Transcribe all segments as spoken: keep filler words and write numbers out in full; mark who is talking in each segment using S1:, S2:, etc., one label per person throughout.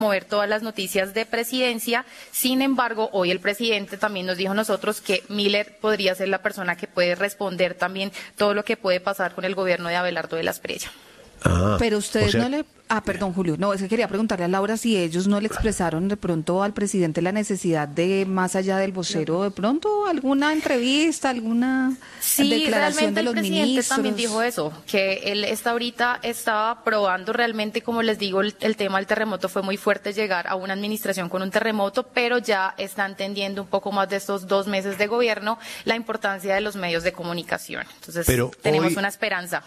S1: mover todas las noticias de presidencia. Sin embargo, hoy el presidente también nos dijo a nosotros que Miller podría ser la persona que puede responder también todo lo que puede pasar con el gobierno de Abelardo de la Espriella.
S2: Ah,
S3: pero ustedes
S2: o sea...
S3: no le... Ah, perdón, Julio. No, es que quería preguntarle a Laura si ellos no le expresaron de pronto al presidente la necesidad de, más allá del vocero, de pronto alguna entrevista, alguna
S1: sí,
S3: declaración de los ministros. Sí,
S1: realmente el presidente también dijo eso, que él está ahorita estaba probando realmente, como les digo, el, el tema del terremoto fue muy fuerte llegar a una administración con un terremoto, pero ya está entendiendo un poco más de estos dos meses de gobierno la importancia de los medios de comunicación. Entonces,
S2: pero
S1: tenemos
S2: hoy...
S1: una esperanza.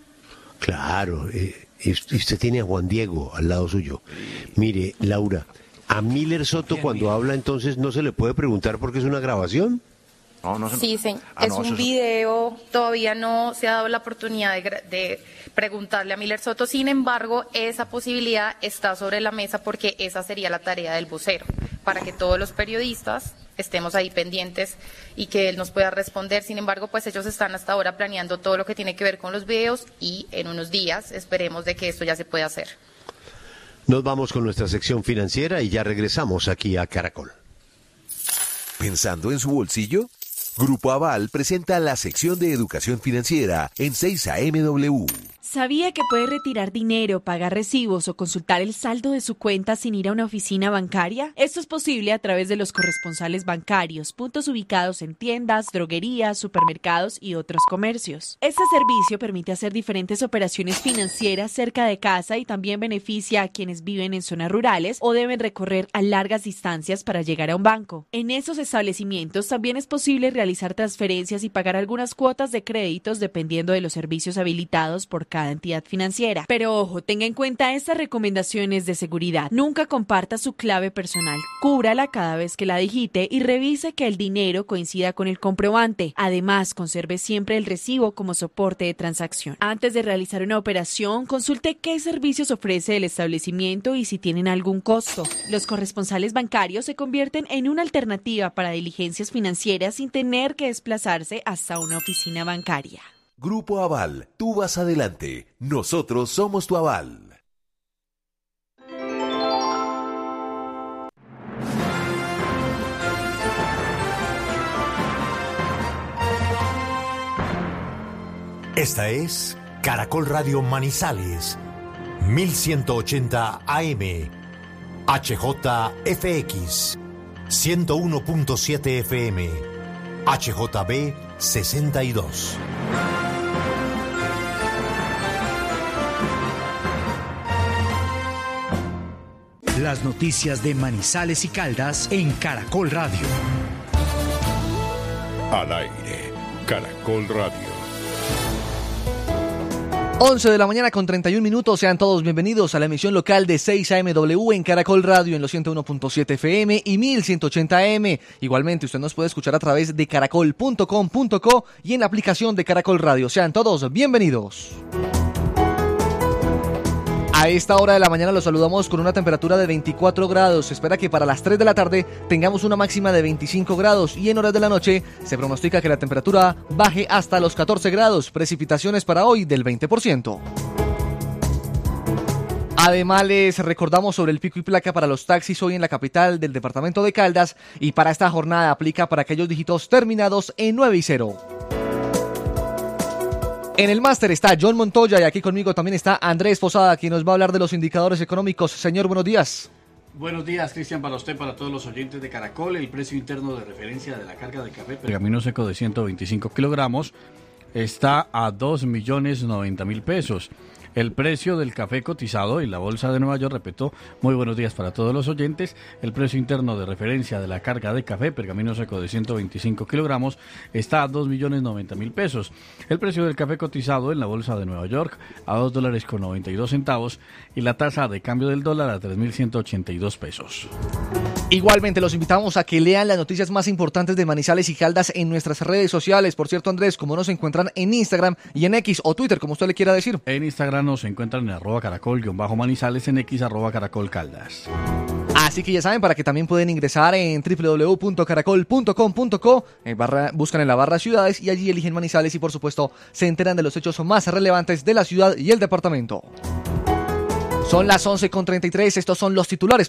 S2: Claro, eh, y usted tiene a Juan Diego al lado suyo. Mire, Laura, a Miller Soto cuando habla entonces no se le puede preguntar porque es una grabación.
S4: No, no se...
S1: Sí, sí.
S4: Ah,
S1: es
S4: no,
S1: un
S4: eso...
S1: video, todavía no se ha dado la oportunidad de, de preguntarle a Miller Soto, sin embargo, esa posibilidad está sobre la mesa porque esa sería la tarea del vocero, para que todos los periodistas estemos ahí pendientes y que él nos pueda responder. Sin embargo, pues ellos están hasta ahora planeando todo lo que tiene que ver con los videos y en unos días esperemos de que esto ya se pueda hacer.
S2: Nos vamos con nuestra sección financiera y ya regresamos aquí a Caracol.
S5: ¿Pensando en su bolsillo? Grupo Aval presenta la sección de educación financiera en seis A M W.
S6: ¿Sabía que puede retirar dinero, pagar recibos o consultar el saldo de su cuenta sin ir a una oficina bancaria? Esto es posible a través de los corresponsales bancarios, puntos ubicados en tiendas, droguerías, supermercados y otros comercios. Este servicio permite hacer diferentes operaciones financieras cerca de casa y también beneficia a quienes viven en zonas rurales o deben recorrer a largas distancias para llegar a un banco. En esos establecimientos también es posible realizar transferencias y pagar algunas cuotas de créditos dependiendo de los servicios habilitados por cada cada entidad financiera. Pero ojo, tenga en cuenta estas recomendaciones de seguridad. Nunca comparta su clave personal, cúbrala cada vez que la digite y revise que el dinero coincida con el comprobante. Además, conserve siempre el recibo como soporte de transacción. Antes de realizar una operación, consulte qué servicios ofrece el establecimiento y si tienen algún costo. Los corresponsales bancarios se convierten en una alternativa para diligencias financieras sin tener que desplazarse hasta una oficina bancaria.
S5: Grupo Aval, tú vas adelante, nosotros somos tu aval.
S7: Esta es Caracol Radio Manizales, mil ciento ochenta A M, H J F X, ciento uno punto siete F M, H J B sesenta y dos. Las noticias de Manizales y Caldas en Caracol Radio.
S8: Al aire, Caracol Radio.
S9: once de la mañana con treinta y un minutos, sean todos bienvenidos a la emisión local de seis A M W en Caracol Radio en los ciento uno punto siete F M y mil ciento ochenta A M. Igualmente usted nos puede escuchar a través de caracol punto com punto co y en la aplicación de Caracol Radio. Sean todos bienvenidos. A esta hora de la mañana los saludamos con una temperatura de veinticuatro grados. Se espera que para las tres de la tarde tengamos una máxima de veinticinco grados y en horas de la noche se pronostica que la temperatura baje hasta los catorce grados. Precipitaciones para hoy del veinte por ciento. Además les recordamos sobre el pico y placa para los taxis hoy en la capital del departamento de Caldas y para esta jornada aplica para aquellos dígitos terminados en nueve y cero. En el máster está John Montoya y aquí conmigo también está Andrés Posada, quien nos va a hablar de los indicadores económicos. Señor, buenos días.
S10: Buenos días, Cristian, para usted, para todos los oyentes de Caracol. El precio interno de referencia de la carga de café pergamino seco de ciento veinticinco kilogramos está a dos millones noventa mil pesos. El precio del café cotizado en la Bolsa de Nueva York, repito, muy buenos días para todos los oyentes, el precio interno de referencia de la carga de café, pergamino seco de ciento veinticinco kilogramos, está a dos millones noventa mil pesos. El precio del café cotizado en la Bolsa de Nueva York a dos dólares con noventa y dos centavos y la tasa de cambio del dólar a tres mil ciento ochenta y dos pesos.
S9: Igualmente los invitamos a que lean las noticias más importantes de Manizales y Caldas en nuestras redes sociales. Por cierto, Andrés, ¿cómo nos encuentran en Instagram y en X o Twitter, como usted le quiera decir?
S10: En Instagram nos encuentran en arroba caracol-manizales, en X arroba caracol caldas.
S9: Así que ya saben, para que también pueden ingresar en doble u doble u doble u punto caracol punto com punto co, en barra, buscan en la barra ciudades y allí eligen Manizales y por supuesto se enteran de los hechos más relevantes de la ciudad y el departamento. Son las once con treinta y tres, estos son los titulares.